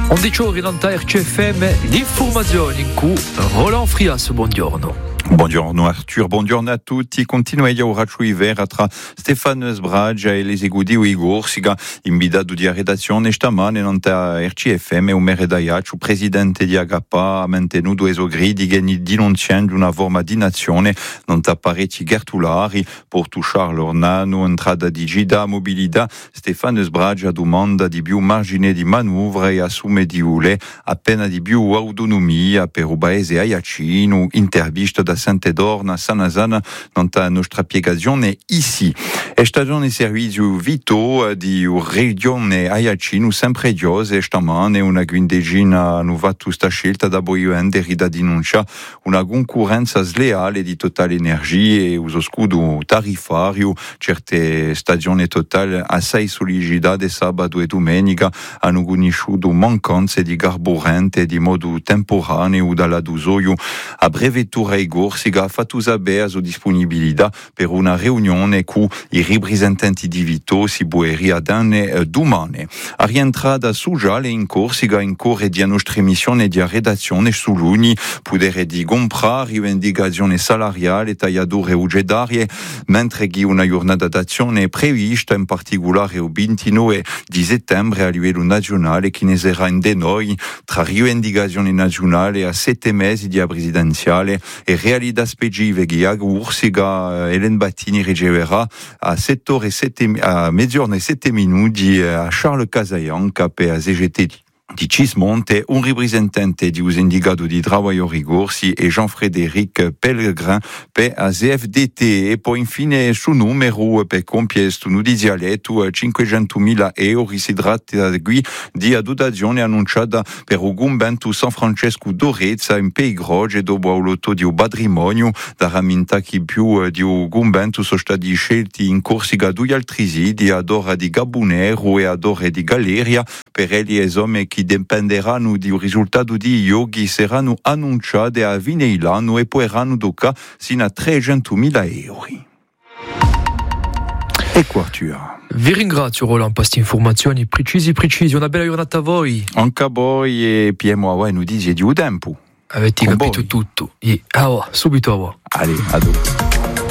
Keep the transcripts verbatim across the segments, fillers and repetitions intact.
undici ore in R C F M, l'informazione in cui Roland Frias, buongiorno. Buongiorno Arthur, buongiorno a tutti. Continueia o Raccio Ivera tra Stefano Sbragia e l'esecutivo Igor Siga, invitato di redazione stamane non ta R C F M e un meredaiacio, presidente di Agapa, ha mantenuto esogridi che denunciando una forma di nazione non ta pareti gertulari per tushar l'ornano, entrata di gida, mobilità. Stefano Sbragia domanda di più margine di manovra e assume di ule appena di più autonomia per un paese aiacino, intervista da Sant'Edorna, Sanasana, nella nostra piegazione ici. È stagione di servizio vito di regione Aiacino sempre diose stamane una quindicina nuova tutta scelta da Boiuende rida denuncia una concorrenza sleale di Total Energie e uso scudo tariffario certe stagioni totali assai sollecitate sabato e domenica hanno conosciuto mancanze di carburante di modo temporaneo dalla Dusoio a brevettura e Gorsiga ha fatto sapere la sua disponibilità per una riunione con i rappresentanti di Vito si può danne domani. A rientrata sociale in Corsica in corre di nostra missione di redazione sull'Uni potere di comprare rivendicazione salariale tagliature ugedarie mentre che una giornata d'azione è prevista in particolare il ventinove di settembre a livello nazionale che ne sarà in denoi tra rivendicazione nazionale a sette mesi di presidenziale e realidad specifiche che a Ursiga Elen Battini riceverà a sette ore sette a mezzogiorno e sette minuti a Charles Casayanca per a Z G T di Cismonte, un rappresentante di un sindacato di lavoratori Gorsi e Jean-Frédéric Pellegrin per a Z F D T e poi infine su numero per compiere studio di dialetto cinquecentomila euro si tratta qui di dotazione annunciata per il convento San Francesco d'Orezza in Peigroge dopo il lotto di un patrimonio da rammentare che più di un convento sono stati scelti in Corsica due altri siti ad ora di Gabunero e ad ora di Galeria per egli esame che dipenderanno dal risultato di yogi saranno annunciate a fine l'anno e potranno toccare sino a trecentomila euro. Ecco Arthur. Vi ringrazio Roland per queste informazioni precisi precisi. Una bella giornata a voi. Anche a voi e Piemo a voi non dice di un tempo. Avete Con capito voi. tutto. E ah, subito a voi. Allez, à dopo.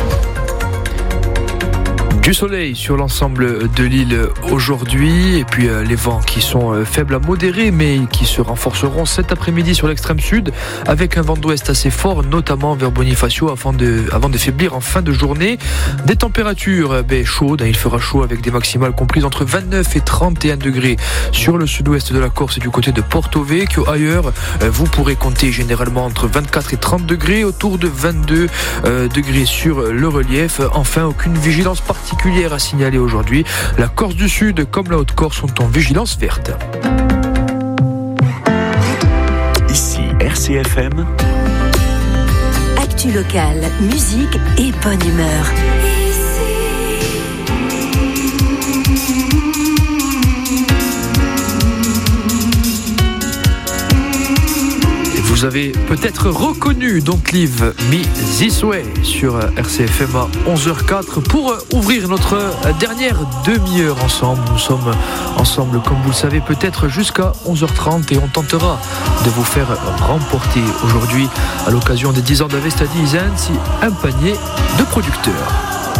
Du soleil sur l'ensemble de l'île aujourd'hui et puis euh, les vents qui sont euh, faibles à modérés mais qui se renforceront cet après-midi sur l'extrême sud avec un vent d'ouest assez fort notamment vers Bonifacio avant de, avant de faiblir en fin de journée. Des températures euh, ben, chaudes, hein, il fera chaud avec des maximales comprises entre vingt-neuf et trente et un degrés sur le sud-ouest de la Corse et du côté de Porto Vecchio. Ailleurs, euh, vous pourrez compter généralement entre vingt-quatre et trente degrés, autour de vingt-deux euh, degrés sur le relief. Enfin, aucune vigilance particulière à signaler aujourd'hui. La Corse du Sud comme la Haute-Corse sont en vigilance verte. Ici R C F M. Actu locale, musique et bonne humeur. Vous avez peut-être reconnu Don't Leave Me This Way sur R C F M à onze heures quatre pour ouvrir notre dernière demi-heure ensemble. Nous sommes ensemble, comme vous le savez, peut-être jusqu'à onze heures trente et on tentera de vous faire remporter aujourd'hui, à l'occasion des dix ans d'Avesta di Isensi, un panier de producteurs.